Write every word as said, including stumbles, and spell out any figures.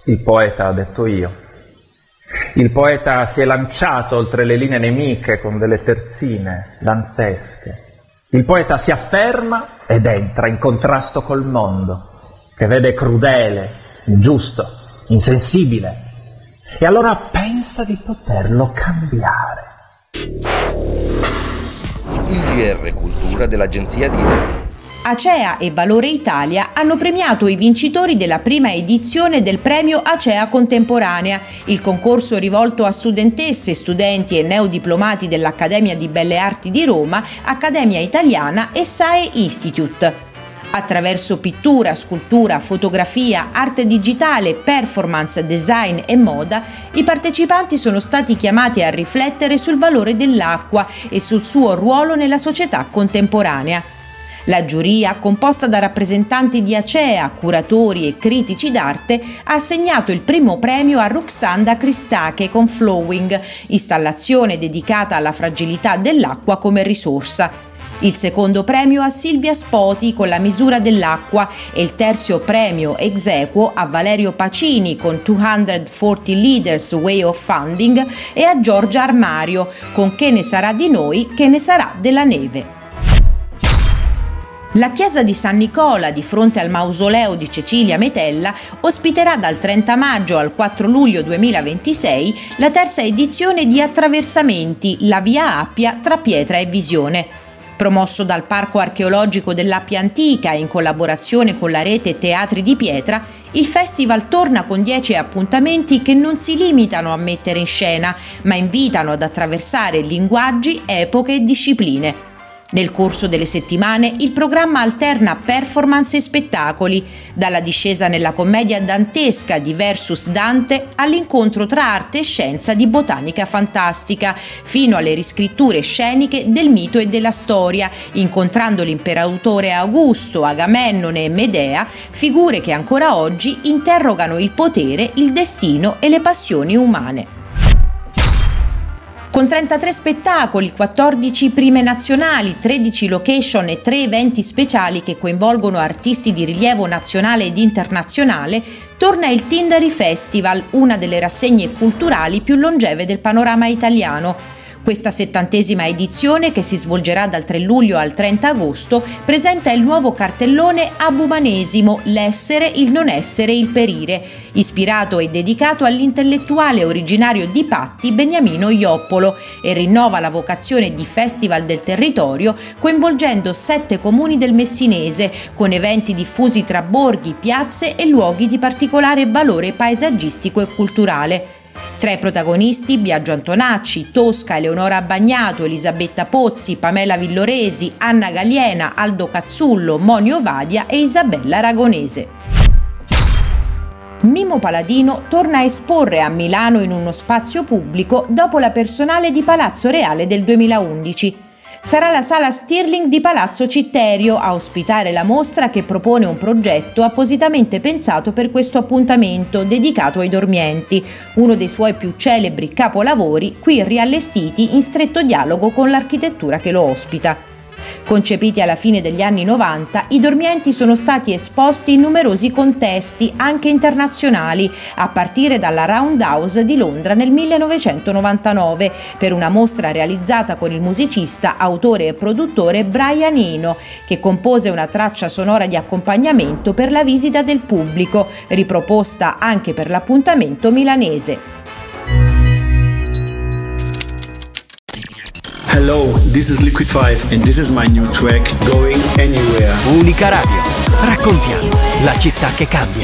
Il poeta ha detto io. Il poeta si è lanciato oltre le linee nemiche con delle terzine dantesche. Il poeta si afferma ed entra in contrasto col mondo, che vede crudele, ingiusto, insensibile, e allora pensa di poterlo cambiare. Il G R Cultura dell'agenzia Dile. Acea e Valore Italia hanno premiato i vincitori della prima edizione del premio Acea Contemporanea, il concorso rivolto a studentesse, studenti e neodiplomati dell'Accademia di Belle Arti di Roma, Accademia Italiana e S A E Institute. Attraverso pittura, scultura, fotografia, arte digitale, performance, design e moda, i partecipanti sono stati chiamati a riflettere sul valore dell'acqua e sul suo ruolo nella società contemporanea. La giuria, composta da rappresentanti di Acea, curatori e critici d'arte, ha assegnato il primo premio a Ruxanda Cristache con Flowing, installazione dedicata alla fragilità dell'acqua come risorsa. Il secondo premio a Silvia Spoti con La misura dell'acqua e il terzo premio ex aequo a Valerio Pacini con duecentoquaranta Leaders Way of Funding e a Giorgia Armario con Che ne sarà di noi, che ne sarà della neve. La chiesa di San Nicola, di fronte al mausoleo di Cecilia Metella, ospiterà dal trenta maggio al quattro luglio duemilaventisei la terza edizione di Attraversamenti, la via Appia tra pietra e visione. Promosso dal Parco Archeologico dell'Appia Antica in collaborazione con la rete Teatri di Pietra, il festival torna con dieci appuntamenti che non si limitano a mettere in scena, ma invitano ad attraversare linguaggi, epoche e discipline. Nel corso delle settimane il programma alterna performance e spettacoli, dalla discesa nella commedia dantesca di Versus Dante all'incontro tra arte e scienza di Botanica Fantastica, fino alle riscritture sceniche del mito e della storia, incontrando l'imperatore Augusto, Agamennone e Medea, figure che ancora oggi interrogano il potere, il destino e le passioni umane. Con trentatré spettacoli, quattordici prime nazionali, tredici location e tre eventi speciali che coinvolgono artisti di rilievo nazionale ed internazionale, torna il Tindari Festival, una delle rassegne culturali più longeve del panorama italiano. Questa settantesima edizione, che si svolgerà dal tre luglio al trenta agosto, presenta il nuovo cartellone Abumanesimo, l'essere, il non essere, il perire, ispirato e dedicato all'intellettuale originario di Patti Beniamino Ioppolo, e rinnova la vocazione di festival del territorio, coinvolgendo sette comuni del Messinese, con eventi diffusi tra borghi, piazze e luoghi di particolare valore paesaggistico e culturale. Tra i protagonisti Biagio Antonacci, Tosca, Eleonora Bagnato, Elisabetta Pozzi, Pamela Villoresi, Anna Galiena, Aldo Cazzullo, Monio Vadia e Isabella Aragonese. Mimo Paladino torna a esporre a Milano in uno spazio pubblico dopo la personale di Palazzo Reale del duemilaundici. Sarà la sala Stirling di Palazzo Citterio a ospitare la mostra, che propone un progetto appositamente pensato per questo appuntamento dedicato ai dormienti, uno dei suoi più celebri capolavori, qui riallestiti in stretto dialogo con l'architettura che lo ospita. Concepiti alla fine degli anni novanta, i dormienti sono stati esposti in numerosi contesti, anche internazionali, a partire dalla Roundhouse di Londra nel millenovecentonovantanove, per una mostra realizzata con il musicista, autore e produttore Brian Eno, che compose una traccia sonora di accompagnamento per la visita del pubblico, riproposta anche per l'appuntamento milanese. Hello, this is Liquid five and this is my new track, Going Anywhere. Unica Radio. Raccontiamo la città che cambia.